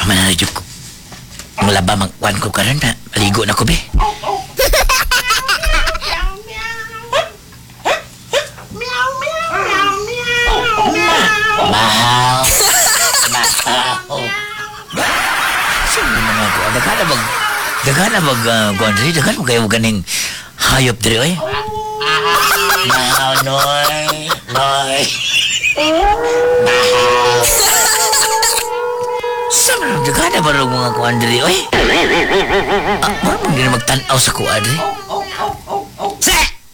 Mananadyo ko. Ang laba magkuhan ko karon na. Maligo na ko, be. Mahal. Sino mga ko? Dagana mag kuhan diri. Dagana mag kayo ganing hayop diri, oy. Mahal, Noy. Noy. Mahal. Saan dagana ba rin mga kuhan diri, oy? Marang hindi na magtanaw sa kuhan diri. Se!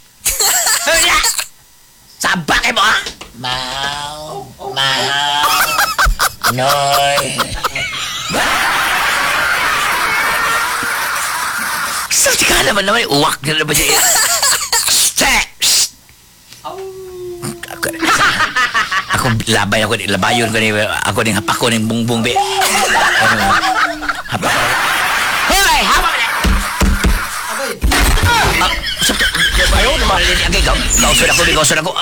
Sabak mo, ha? Mahal. Mahal. Noy. Saan ka naman naman? Uwak na naman siya. Ako labay ako labayon ko ni ako ning hapak ko ning bungbong be. Hapak. Hoy, hapak na. Abay. Bayo naman ni agay gaw. Gawson ako.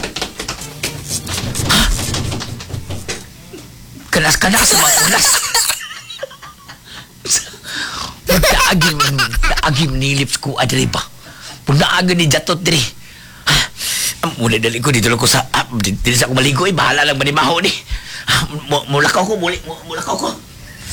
Kanas sa mga ulas. Agim ni lips ko adri pa. Pagdaagan ni jatot diri. Mula dali ko dito ko sa dili sa ko maligo bahala lang manimaho ni. Mulakaw ko.